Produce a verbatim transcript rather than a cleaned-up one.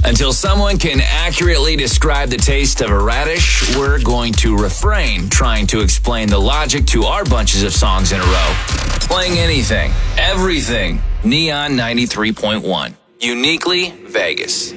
Until someone can accurately describe the taste of a radish, we're going to refrain trying to explain the logic to our bunches of songs in a row. Playing anything, everything. Neon ninety-three point one. Uniquely Vegas.